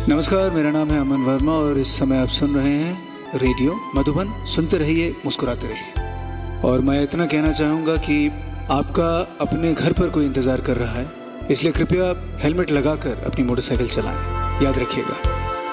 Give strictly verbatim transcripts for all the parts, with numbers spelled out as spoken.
नमस्कार, मेरा नाम है अमन वर्मा और इस समय आप सुन रहे हैं रेडियो मधुबन। सुनते रहिए, मुस्कुराते रहिए। और मैं इतना कहना चाहूँगा कि आपका अपने घर पर कोई इंतज़ार कर रहा है, इसलिए कृपया हेलमेट लगाकर अपनी मोटरसाइकिल चलाएं। याद रखिएगा।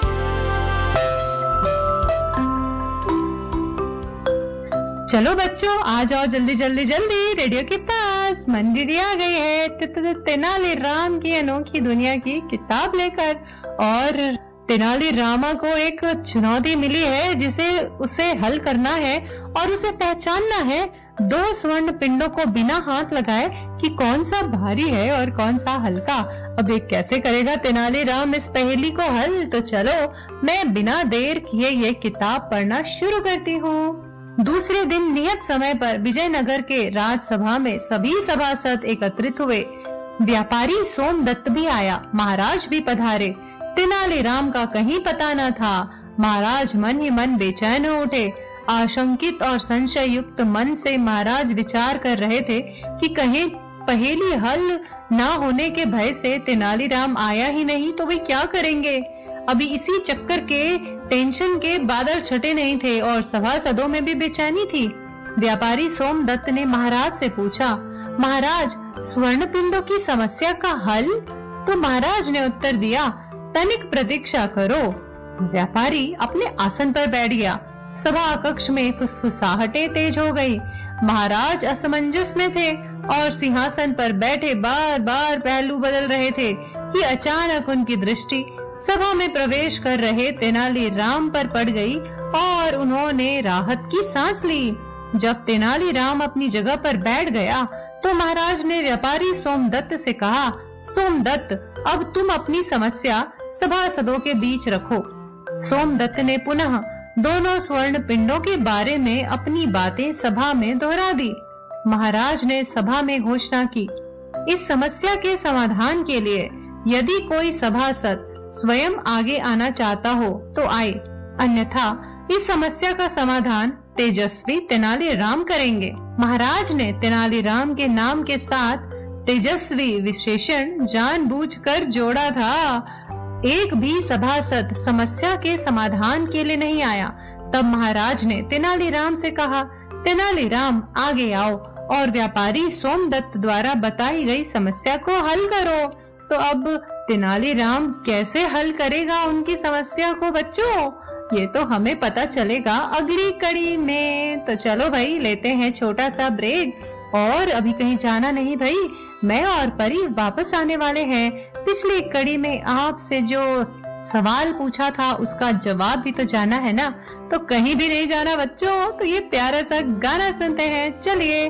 चलो बच्चों, आ जाओ जल्दी जल्दी जल्दी रेडियो के पास। मंदिर आ गई है तेनालीराम की अनोखी दुनिया की किताब लेकर। और तेनालीरामा को एक चुनौती मिली है जिसे उसे हल करना है और उसे पहचानना है दो स्वर्ण पिंडों को बिना हाथ लगाए कि कौन सा भारी है और कौन सा हल्का। अब ये कैसे करेगा तेनालीराम इस पहेली को हल? तो चलो मैं बिना देर किए ये किताब पढ़ना शुरू करती हूँ। दूसरे दिन नियत समय पर विजयनगर के राजसभा में सभी सभासद एकत्रित हुए। व्यापारी सोमदत्त भी आया, महाराज भी पधारे। तेनालीराम का कहीं पता न था। महाराज मन ही मन बेचैन हो उठे। आशंकित और संशय युक्त मन से महाराज विचार कर रहे थे कि कहीं पहेली हल न होने के भय से तेनालीराम आया ही नहीं तो वे क्या करेंगे। अभी इसी चक्कर के टेंशन के बादल छटे नहीं थे और सभासदों में भी बेचैनी थी। व्यापारी सोमदत्त ने महाराज से पूछा, महाराज स्वर्ण पिंडों की समस्या का हल? तो महाराज ने उत्तर दिया, तनिक प्रतीक्षा करो। व्यापारी अपने आसन पर बैठ गया। सभा कक्ष में फुसफुसाहटें तेज हो गई। महाराज असमंजस में थे और सिंहासन पर बैठे बार बार पहलू बदल रहे थे कि अचानक उनकी दृष्टि सभा में प्रवेश कर रहे तेनालीराम पर पड़ गई और उन्होंने राहत की सांस ली। जब तेनालीराम अपनी जगह पर बैठ गया तो महाराज ने व्यापारी सोमदत्त से कहा, सोमदत्त अब तुम अपनी समस्या सभासदों के बीच रखो। सोमदत्त ने पुनः दोनों स्वर्ण पिंडों के बारे में अपनी बातें सभा में दोहरा दी। महाराज ने सभा में घोषणा की, इस समस्या के समाधान के लिए यदि कोई सभासद स्वयं आगे आना चाहता हो तो आए, अन्यथा इस समस्या का समाधान तेजस्वी तेनालीराम करेंगे। महाराज ने तेनालीराम के नाम के साथ तेजस्वी विशेषण जानबूझकर जोड़ा था। एक भी सभासद समस्या के समाधान के लिए नहीं आया। तब महाराज ने तेनालीराम से कहा, तेनालीराम आगे आओ और व्यापारी सोमदत्त द्वारा बताई गई समस्या को हल करो। तो अब तेनालीराम कैसे हल करेगा उनकी समस्या को बच्चों? ये तो हमें पता चलेगा अगली कड़ी में। तो चलो भाई, लेते हैं छोटा सा ब्रेक और अभी कहीं जाना नहीं भाई। मैं और परी वापस आने वाले हैं। पिछली कड़ी में आपसे जो सवाल पूछा था उसका जवाब भी तो जाना है ना, तो कहीं भी नहीं जाना बच्चों। तो ये प्यारा सा गाना सुनते हैं, चलिए।